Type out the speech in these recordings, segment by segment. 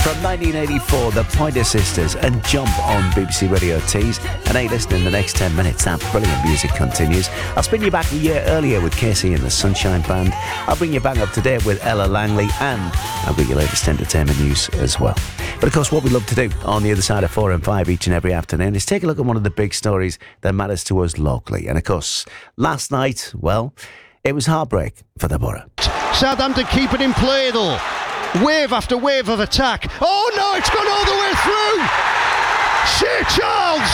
From 1984, the Pointer Sisters and Jump on BBC Radio Tees. And hey, listen, in the next 10 minutes, that brilliant music continues. I'll spin you back a year earlier with Casey and the Sunshine Band. I'll bring you back up to date with Ella Langley, and I'll bring you latest entertainment news as well. But of course, what we love to do on the other side of 4 and 5 each and every afternoon is take a look at one of the big stories that matters to us locally. And of course, last night, well, it was heartbreak for the Borough. Southampton keep it in play though. Wave after wave of attack. Oh no, it's gone all the way through! Shea Charles!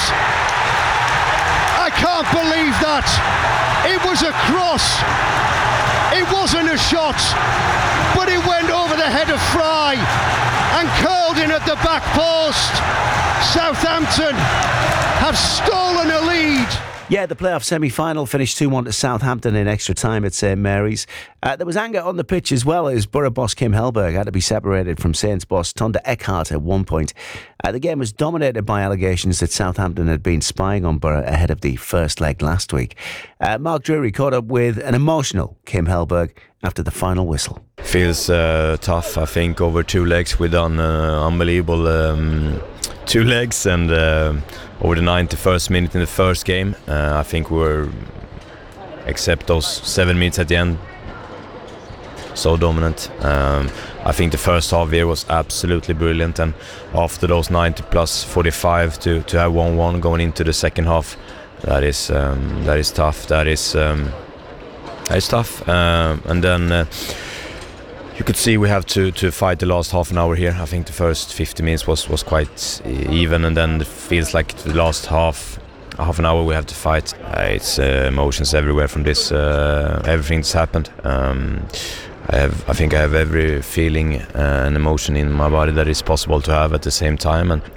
I can't believe that! It was a cross. It wasn't a shot, but it went over the head of Fry and curled in at the back post. Southampton have stolen a lead. Yeah, the playoff semi-final finished 2-1 to Southampton in extra time at St Mary's. There was anger on the pitch as well, as Borough boss Kim Hellberg had to be separated from Saints boss Tonda Eckhart at one point. The game was dominated by allegations that Southampton had been spying on Borough ahead of the first leg last week. Mark Drury caught up with an emotional Kim Hellberg after the final whistle. Feels tough. I think over 2 legs we done unbelievable 2 legs, and over the 91st minute in the first game, I think we were, except those 7 minutes at the end, so dominant. I think the first half here was absolutely brilliant, and after those 90 plus 45 to have 1-1 going into the second half, that is tough. That is tough. And then you could see we have to fight the last half an hour here. I think the first 50 minutes was quite even, and then it feels like the last half an hour we have to fight. It's emotions everywhere from this, everything that's happened. I think I have every feeling and emotion in my body that is possible to have at the same time, and